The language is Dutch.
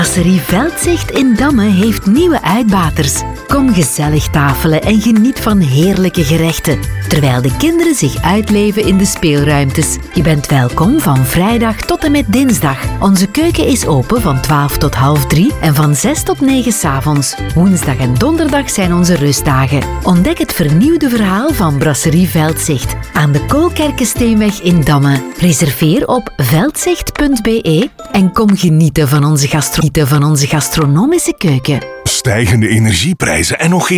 Brasserie Veldzicht in Damme heeft nieuwe uitbaters. Kom gezellig tafelen en geniet van heerlijke gerechten, terwijl de kinderen zich uitleven in de speelruimtes. Je bent welkom van vrijdag tot en met dinsdag. Onze keuken is open van 12 tot half 3 en van 6 tot 9 s'avonds. Woensdag en donderdag zijn onze rustdagen. Ontdek het vernieuwde verhaal van Brasserie Veldzicht aan de Koolkerkensteenweg in Damme. Reserveer op veldzicht.be en kom genieten van onze gastronomische keuken. Stijgende energieprijzen en nog geen